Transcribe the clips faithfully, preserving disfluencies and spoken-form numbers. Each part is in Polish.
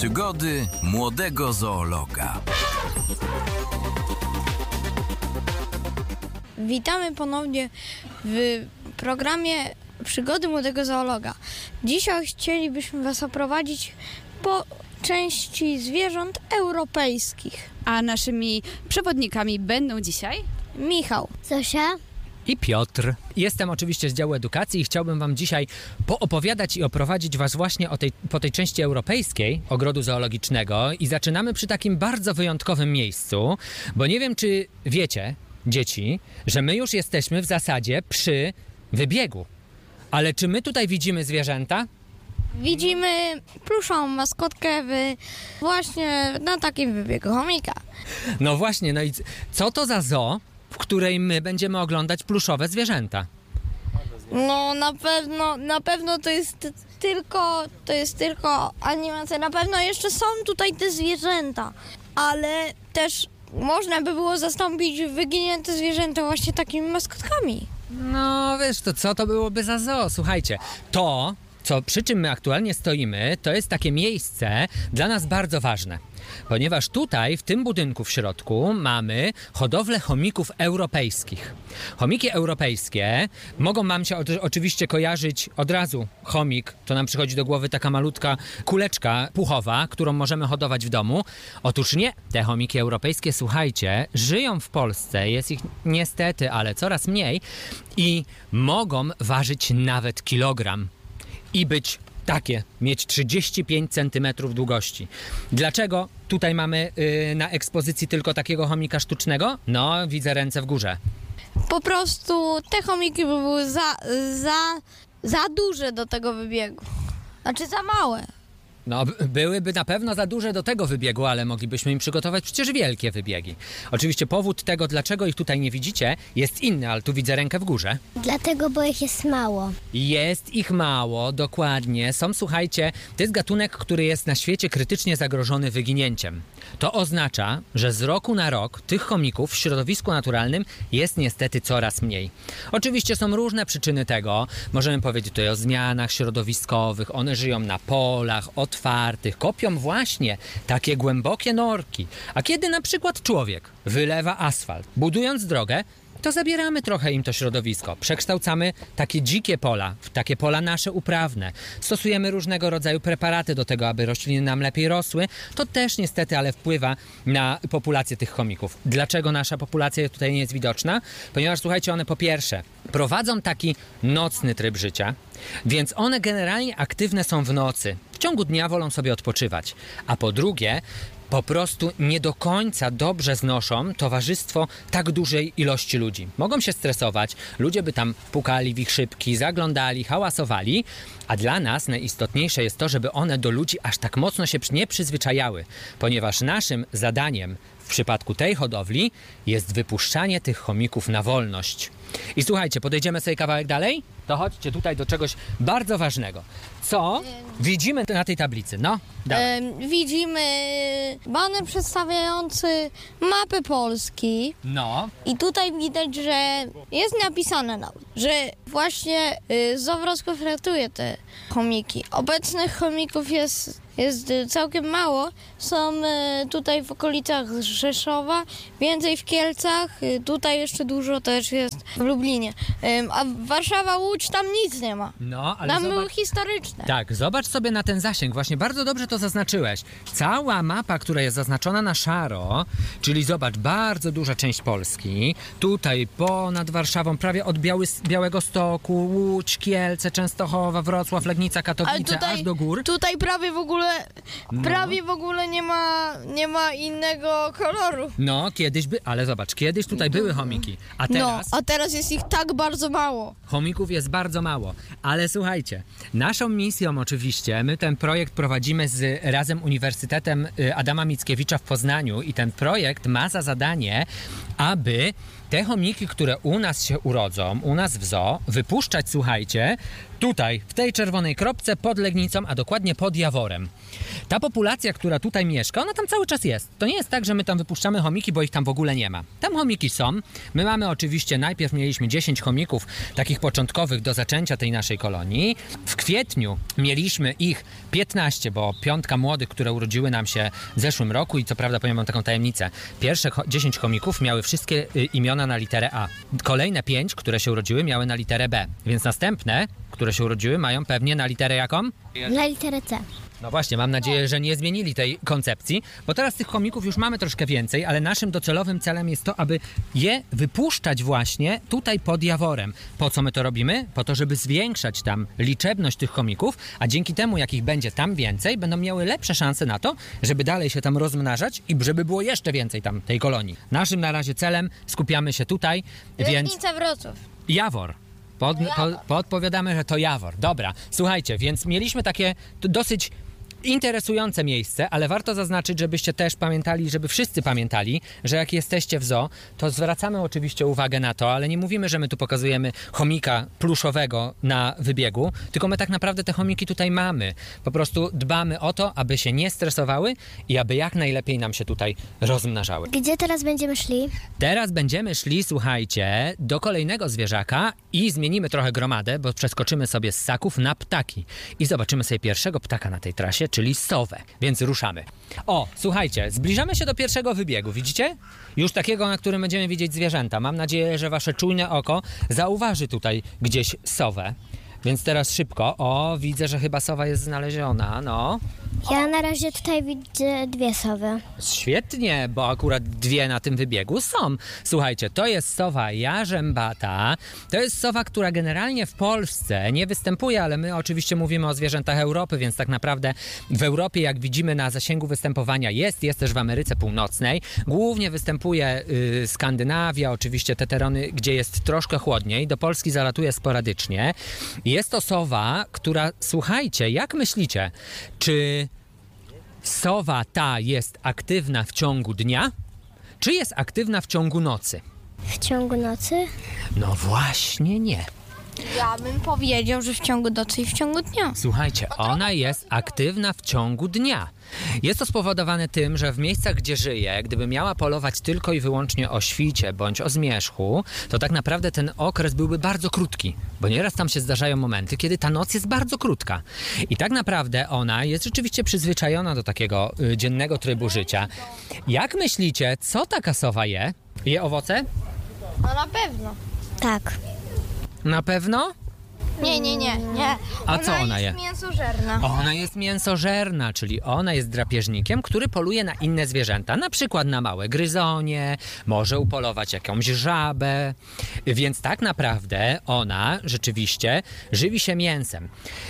Przygody młodego zoologa. Witamy ponownie w programie Przygody młodego zoologa. Dzisiaj chcielibyśmy Was oprowadzić po części zwierząt europejskich. A naszymi przewodnikami będą dzisiaj Michał, Zosia i Piotr. Jestem oczywiście z działu edukacji i chciałbym Wam dzisiaj poopowiadać i oprowadzić Was właśnie o tej, po tej części europejskiej ogrodu zoologicznego i zaczynamy przy takim bardzo wyjątkowym miejscu, bo nie wiem, czy wiecie, dzieci, że my już jesteśmy w zasadzie przy wybiegu. Ale czy my tutaj widzimy zwierzęta? widzimy pluszową maskotkę w, właśnie na takim wybiegu chomika. No właśnie, no i co to za zoo, w której my będziemy oglądać pluszowe zwierzęta? No na pewno, na pewno to jest tylko, to jest tylko animacja. Na pewno jeszcze są tutaj te zwierzęta, ale też można by było zastąpić wyginięte zwierzęta właśnie takimi maskotkami. No wiesz, to co to byłoby za zoo? Słuchajcie, to, co, przy czym my aktualnie stoimy, to jest takie miejsce dla nas bardzo ważne. Ponieważ tutaj, w tym budynku w środku, mamy hodowlę chomików europejskich. Chomiki europejskie mogą wam się o, oczywiście kojarzyć od razu. Chomik, to nam przychodzi do głowy taka malutka kuleczka puchowa, którą możemy hodować w domu. Otóż nie, te chomiki europejskie, słuchajcie, żyją w Polsce, jest ich niestety, ale coraz mniej i mogą ważyć nawet kilogram i być takie, mieć trzydzieści pięć centymetrów długości. Dlaczego tutaj mamy yy, na ekspozycji tylko takiego chomika sztucznego? No, widzę ręce w górze. Po prostu te chomiki by były za, za, za duże do tego wybiegu. Znaczy za małe. No, byłyby na pewno za duże do tego wybiegu, ale moglibyśmy im przygotować przecież wielkie wybiegi. Oczywiście powód tego, dlaczego ich tutaj nie widzicie, jest inny, ale tu widzę rękę w górze. Dlatego, bo ich jest mało. Jest ich mało, dokładnie. Są, słuchajcie, to jest gatunek, który jest na świecie krytycznie zagrożony wyginięciem. To oznacza, że z roku na rok tych chomików w środowisku naturalnym jest niestety coraz mniej. Oczywiście są różne przyczyny tego. Możemy powiedzieć tutaj o zmianach środowiskowych. One żyją na polach, otwartych, kopią właśnie takie głębokie norki. A kiedy na przykład człowiek wylewa asfalt, budując drogę, to zabieramy trochę im to środowisko. Przekształcamy takie dzikie pola w takie pola nasze uprawne. Stosujemy różnego rodzaju preparaty do tego, aby rośliny nam lepiej rosły. To też niestety, ale wpływa na populację tych chomików. Dlaczego nasza populacja tutaj nie jest widoczna? Ponieważ, słuchajcie, one po pierwsze prowadzą taki nocny tryb życia, więc one generalnie aktywne są w nocy. W ciągu dnia wolą sobie odpoczywać. A po drugie, po prostu nie do końca dobrze znoszą towarzystwo tak dużej ilości ludzi. Mogą się stresować, ludzie by tam pukali w ich szybki, zaglądali, hałasowali, a dla nas najistotniejsze jest to, żeby one do ludzi aż tak mocno się nie przyzwyczajały, ponieważ naszym zadaniem w przypadku tej hodowli jest wypuszczanie tych chomików na wolność. I słuchajcie, podejdziemy sobie kawałek dalej? To chodźcie tutaj do czegoś bardzo ważnego. Co widzimy na tej tablicy? No, E, widzimy baner przedstawiający mapę Polski. No. I tutaj widać, że jest napisane nawet, że właśnie y, Zoo Wrocław ratuje te chomiki. Obecnych chomików jest, jest y, całkiem mało. Są y, tutaj w okolicach Rzeszowa, więcej w Kielcach, y, tutaj jeszcze dużo też jest w Lublinie. Y, a Warszawa, Łódź, tam nic nie ma. No, ale Tam zobacz... były historyczne. Tak, zobacz sobie na ten zasięg, właśnie bardzo dobrze to zaznaczyłeś. Cała mapa, która jest zaznaczona na szaro, czyli zobacz, bardzo duża część Polski, tutaj ponad Warszawą, prawie od Biały, Białegostoku, Łódź, Kielce, Częstochowa, Wrocław, Legnica, Katowice, aż do gór. Tutaj prawie w ogóle, No. prawie w ogóle nie ma, nie ma innego koloru. No, kiedyś by, ale zobacz, kiedyś tutaj były chomiki, a No, teraz a teraz jest ich tak bardzo mało. chomików jest bardzo mało. Ale słuchajcie, naszą misją oczywiście, my ten projekt prowadzimy z razem Uniwersytetem Adama Mickiewicza w Poznaniu i ten projekt ma za zadanie, aby te chomiki, które u nas się urodzą, u nas w zoo, wypuszczać, słuchajcie, tutaj, w tej czerwonej kropce pod Legnicą, a dokładnie pod Jaworem. Ta populacja, która tutaj mieszka, ona tam cały czas jest. To nie jest tak, że my tam wypuszczamy chomiki, bo ich tam w ogóle nie ma. Tam chomiki są. My mamy oczywiście, najpierw mieliśmy dziesięć chomików, takich początkowych do zaczęcia tej naszej kolonii. W kwietniu mieliśmy ich piętnaście, bo piątka młodych, które urodziły nam się w zeszłym roku i co prawda powiem wam taką tajemnicę. Pierwsze cho- dziesięć chomików miały wszystkie y, imiona na literę A. Kolejne pięć, które się urodziły, miały na literę B. Więc następne, które się urodziły, mają pewnie na literę jaką? Na literę C. No właśnie, mam nadzieję, że nie zmienili tej koncepcji, bo teraz tych chomików już mamy troszkę więcej, ale naszym docelowym celem jest to, aby je wypuszczać właśnie tutaj pod Jaworem. Po co my to robimy? Po to, żeby zwiększać tam liczebność tych chomików, a dzięki temu, jak ich będzie tam więcej, będą miały lepsze szanse na to, żeby dalej się tam rozmnażać i żeby było jeszcze więcej tam tej kolonii. Naszym na razie celem skupiamy się tutaj, więc Legnica Wrocław. Jawor. Pod, po, podpowiadamy, że to Jawor. Dobra, słuchajcie, więc mieliśmy takie t- dosyć interesujące miejsce, ale warto zaznaczyć, żebyście też pamiętali, żeby wszyscy pamiętali, że jak jesteście w zoo, to zwracamy oczywiście uwagę na to, ale nie mówimy, że my tu pokazujemy chomika pluszowego na wybiegu, tylko my tak naprawdę te chomiki tutaj mamy. Po prostu dbamy o to, aby się nie stresowały i aby jak najlepiej nam się tutaj rozmnażały. Gdzie teraz będziemy szli? Teraz będziemy szli, słuchajcie, do kolejnego zwierzaka i zmienimy trochę gromadę, bo przeskoczymy sobie z ssaków na ptaki i zobaczymy sobie pierwszego ptaka na tej trasie, czyli sowę. Więc ruszamy. O, słuchajcie, zbliżamy się do pierwszego wybiegu, widzicie? Już takiego, na którym będziemy widzieć zwierzęta. Mam nadzieję, że wasze czujne oko zauważy tutaj gdzieś sowę. Więc teraz szybko. O, widzę, że chyba sowa jest znaleziona, no. Ja na razie tutaj widzę dwie sowy. Świetnie, bo akurat dwie na tym wybiegu są. Słuchajcie, to jest sowa jarzębata. To jest sowa, która generalnie w Polsce nie występuje, ale my oczywiście mówimy o zwierzętach Europy, więc tak naprawdę w Europie, jak widzimy na zasięgu występowania jest, jest też w Ameryce Północnej. Głównie występuje y, Skandynawia, oczywiście te tereny, gdzie jest troszkę chłodniej. Do Polski zalatuje sporadycznie. Jest to sowa, która, słuchajcie, jak myślicie, czy sowa ta jest aktywna w ciągu dnia, czy jest aktywna w ciągu nocy? W ciągu nocy? No właśnie nie. Ja bym powiedział, że w ciągu nocy i w ciągu dnia. Słuchajcie, ona jest aktywna w ciągu dnia. Jest to spowodowane tym, że w miejscach, gdzie żyje, gdyby miała polować tylko i wyłącznie o świcie bądź o zmierzchu, to tak naprawdę ten okres byłby bardzo krótki, bo nieraz tam się zdarzają momenty, kiedy ta noc jest bardzo krótka. I tak naprawdę ona jest rzeczywiście przyzwyczajona do takiego y, dziennego trybu życia. Jak myślicie, co taka sowa je? Je owoce? No na pewno. Tak. Na pewno? Nie, nie, nie, nie. A co ona je? jest mięsożerna. Ona jest mięsożerna, czyli ona jest drapieżnikiem, który poluje na inne zwierzęta, na przykład na małe gryzonie, może upolować jakąś żabę, więc tak naprawdę ona rzeczywiście żywi się mięsem.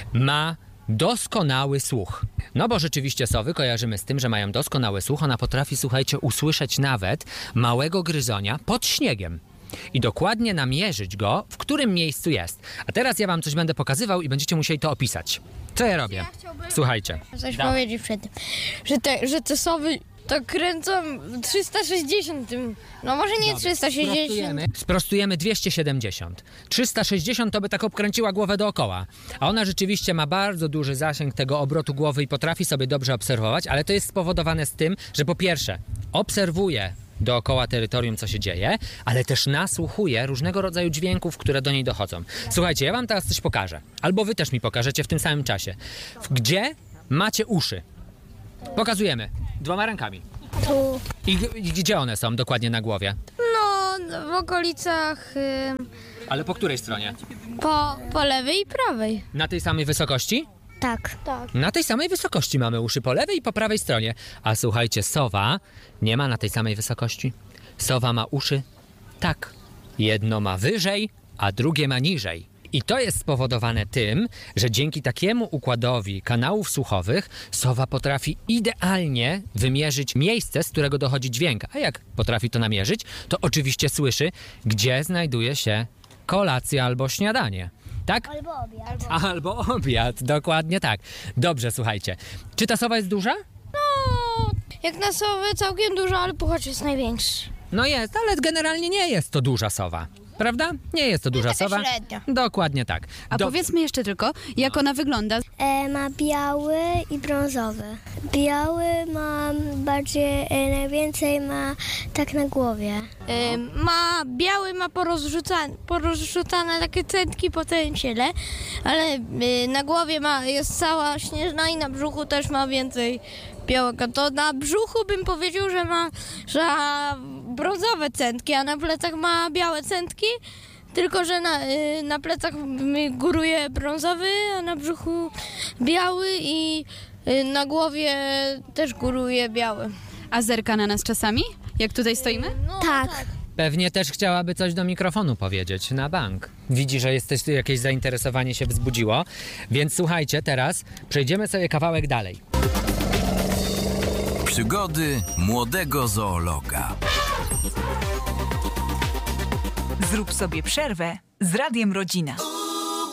Ma doskonały słuch. No bo rzeczywiście sowy kojarzymy z tym, że mają doskonały słuch. Ona potrafi, słuchajcie, usłyszeć nawet małego gryzonia pod śniegiem. I dokładnie namierzyć go, w którym miejscu jest. A teraz ja wam coś będę pokazywał i będziecie musieli to opisać. Co ja robię? Słuchajcie. Coś Dawaj. powiedzieć przed tym, że te, że te sowy to kręcą trzysta sześćdziesiąt tym. No może nie trzysta sześćdziesiąt. Sprostujemy, sprostujemy dwieście siedemdziesiąt. trzysta sześćdziesiąt to by tak obkręciła głowę dookoła. A ona rzeczywiście ma bardzo duży zasięg tego obrotu głowy i potrafi sobie dobrze obserwować, ale to jest spowodowane z tym, że po pierwsze obserwuje dookoła terytorium, co się dzieje, ale też nasłuchuje różnego rodzaju dźwięków, które do niej dochodzą. Słuchajcie, ja wam teraz coś pokażę. Albo wy też mi pokażecie w tym samym czasie. Gdzie macie uszy? Pokazujemy. Dwoma rękami. Tu. I, i gdzie one są dokładnie na głowie? No, w okolicach ym, Ale po której stronie? po, po lewej i prawej. Na tej samej wysokości? Tak. Tak. Na tej samej wysokości mamy uszy po lewej i po prawej stronie. A słuchajcie, sowa nie ma na tej samej wysokości. Sowa ma uszy tak. Jedno ma wyżej, a drugie ma niżej. I to jest spowodowane tym, że dzięki takiemu układowi kanałów słuchowych sowa potrafi idealnie wymierzyć miejsce, z którego dochodzi dźwięk. A jak potrafi to namierzyć, to oczywiście słyszy, gdzie znajduje się kolacja albo śniadanie. Tak? Albo obiad. Albo obiad, dokładnie tak. Dobrze, słuchajcie. Czy ta sowa jest duża? No, jak na sowy całkiem dużo, ale puchacz jest największy. No jest, ale generalnie nie jest to duża sowa. prawda? Nie jest to duża taka sowa. średnia. Dokładnie tak. A Dobrze. powiedzmy jeszcze tylko, jak ona wygląda. E, ma biały i brązowy. Biały ma bardziej, e, najwięcej ma tak na głowie. Y, ma biały, ma porozrzucane, porozrzucane takie centki po całym ciele, ale y, na głowie ma, jest cała śnieżna i na brzuchu też ma więcej białego. To na brzuchu bym powiedział, że ma, że ma brązowe centki, a na plecach ma białe centki, tylko że na, y, na plecach y, góruje brązowy, a na brzuchu biały i y, na głowie też góruje biały. A zerka na nas czasami? Jak tutaj stoimy? No, Tak. Pewnie też chciałaby coś do mikrofonu powiedzieć, na bank. Widzi, że jesteś, jakieś zainteresowanie się wzbudziło, więc słuchajcie, teraz przejdziemy sobie kawałek dalej. Przygody młodego zoologa. Zrób sobie przerwę z Radiem Rodzina.